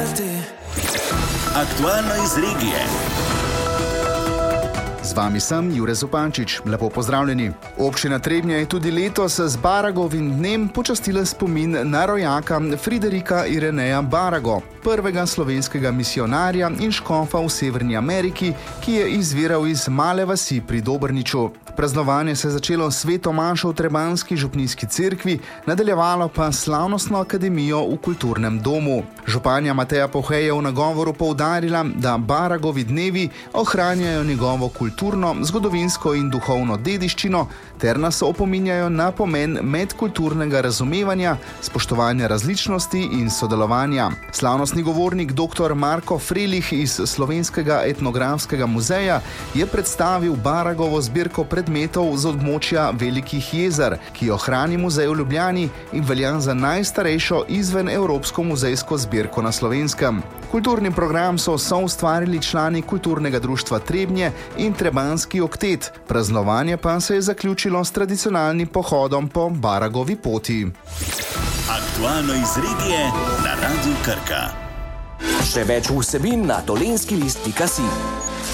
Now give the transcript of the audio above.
Aktualno iz regije. Z vami sem Jure Zupančič. Lepo pozdravljeni. Občina Trebnje je tudi letos z Baragovim dnem počastila spomin na rojaka Friderika Ireneja Barago, prvega slovenskega misijonarja in škofa v Severni Ameriki, ki je izviral iz male vasi pri Dobrniču. Praznovanje se je začelo s sveto mašo v Trebanjski župnijski cerkvi, nadaljevalo pa slavnostno akademijo v kulturnem domu. Županja Mateja Pohej je v nagovoru poudarila, da Baragovi dnevi ohranjajo njegovo kulturno, zgodovinsko in duhovno dediščino ter nas opominjajo na pomen medkulturnega razumevanja, spoštovanja različnosti in sodelovanja. Slavnostni govornik dr. Marko Frelih iz Slovenskega etnografskega muzeja je predstavil Baragovo zbirko predmetov z območja Velikih jezer, ki jo hrani muzej v Ljubljani in velja za najstarejšo izven evropsko muzejsko zbirko na Slovenskem. Kulturni program so soustvarili člani Kulturnega društva Trebnje in Trebanjski oktet. Praznovanje pa se je zaključilo s tradicionalnim pohodom po Baragovi poti. Aktualno iz regije na Radiu Krka. Še več vsebin na dolenskilist.si.